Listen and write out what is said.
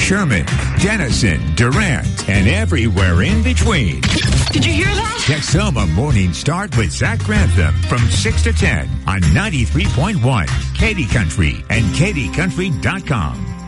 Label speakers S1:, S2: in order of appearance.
S1: Sherman, Denison, Durant, and everywhere in between.
S2: Did you hear that?
S1: Texoma Morning Start with Zach Grantham from 6 to 10 on 93.1 Katy Country and KatyCountry.com.